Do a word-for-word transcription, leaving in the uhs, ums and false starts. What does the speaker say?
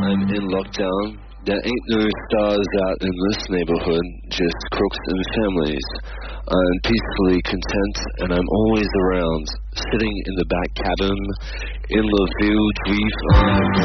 I'm in lockdown. There ain't no stars out in this neighborhood, just crooks and families. I'm peacefully content, and I'm always around, sitting in the back cabin in the field reef.